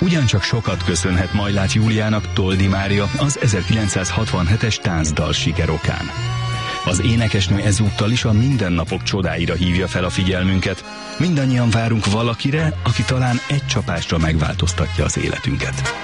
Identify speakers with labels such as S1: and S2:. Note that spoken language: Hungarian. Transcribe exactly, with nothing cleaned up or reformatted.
S1: Ugyancsak sokat köszönhet Majlát Júliának Toldi Mária az ezerkilencszázhatvanhetes táncdal sikerokán. Az énekesnő ezúttal is a mindennapok csodáira hívja fel a figyelmünket. Mindannyian várunk valakire, aki talán egy csapásra megváltoztatja az életünket.